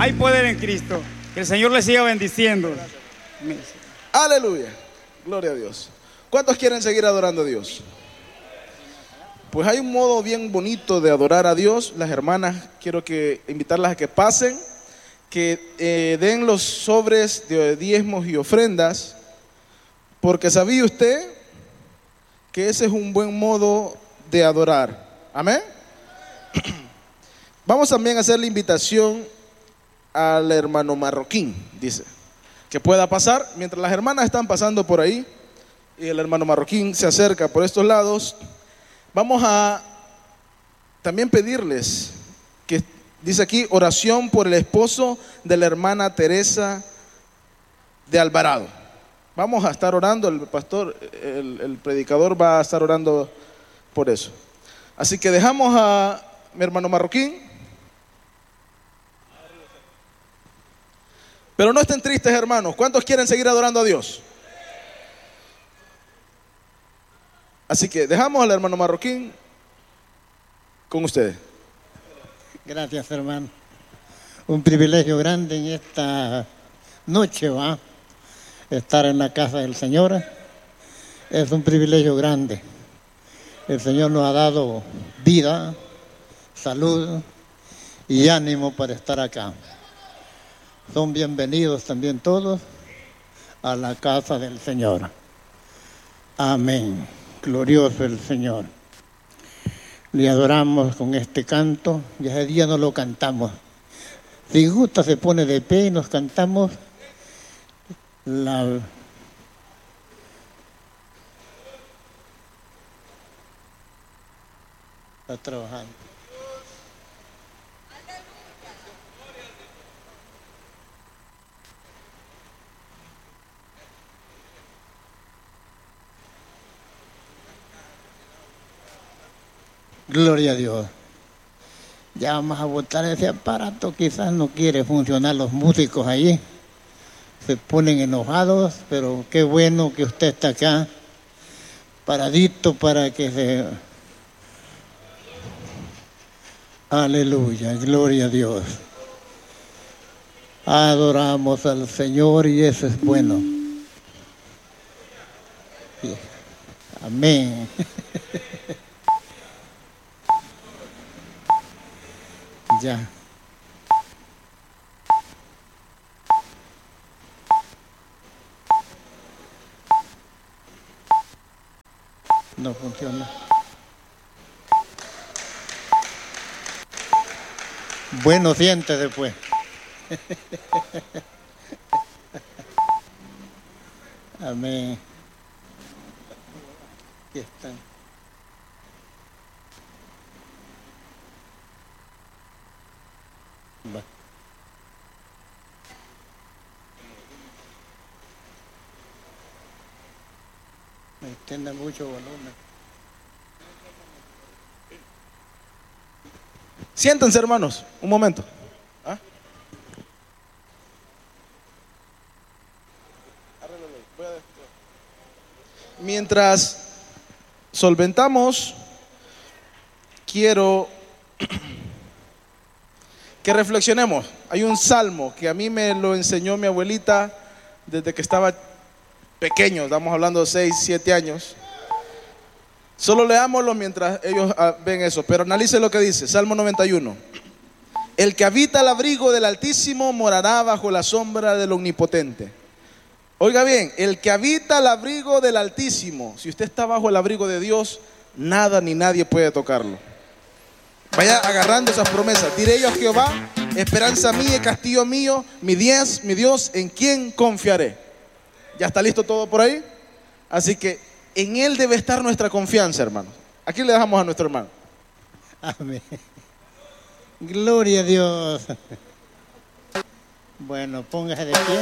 Hay poder en Cristo. Que el Señor les siga bendiciendo. Aleluya. Gloria a Dios. ¿Cuántos quieren seguir adorando a Dios? Pues hay un modo bien bonito de adorar a Dios. Las hermanas, quiero invitarlas a que pasen, que den los sobres de diezmos y ofrendas, porque ¿sabía usted que ese es un buen modo de adorar? Amén. Vamos también a hacer la invitación al hermano Marroquín, dice, que pueda pasar. Mientras las hermanas están pasando por ahí y el hermano Marroquín se acerca por estos lados, vamos a también pedirles que, dice aquí, oración por el esposo de la hermana Teresa de Alvarado. Vamos a estar orando, el pastor, el predicador va a estar orando por eso. Así que dejamos a mi hermano Marroquín. Pero no estén tristes, hermanos. ¿Cuántos quieren seguir adorando a Dios? Así que dejamos al hermano Marroquín con ustedes. Gracias, hermano. Un privilegio grande en esta noche, ¿va? Estar en la casa del Señor. Es un privilegio grande. El Señor nos ha dado vida, salud y ánimo para estar acá. Son bienvenidos también todos a la casa del Señor. Amén. Glorioso el Señor. Le adoramos con este canto. Ya ese día no lo cantamos. Si gusta se pone de pie y nos cantamos la... Está trabajando. Gloria a Dios. Ya vamos a botar ese aparato, quizás no quiere funcionar los músicos allí. Se ponen enojados, pero qué bueno que usted está acá, paradito para que se... Aleluya, gloria a Dios. Adoramos al Señor y eso es bueno. Sí. Amén. Ya. No funciona. Bueno, siéntese pues. Amén. Aquí están. Va. Me tiene mucho volumen. Siéntense, hermanos, un momento. ¿Ah? Mientras solventamos, quiero que reflexionemos. Hay un salmo que a mí me lo enseñó mi abuelita desde que estaba pequeño, estamos hablando de 6, 7 años. Solo leámoslo mientras ellos ven eso, pero analice lo que dice, Salmo 91. El que habita al abrigo del Altísimo morará bajo la sombra del Omnipotente. Oiga bien, el que habita al abrigo del Altísimo, si usted está bajo el abrigo de Dios, nada ni nadie puede tocarlo. Vaya agarrando esas promesas. Diré yo a Jehová, esperanza mía y castillo mío, mi Dios, en quien confiaré. ¿Ya está listo todo por ahí? Así que en Él debe estar nuestra confianza, hermano. Aquí le dejamos a nuestro hermano. Amén. Gloria a Dios. Bueno, póngase de pie.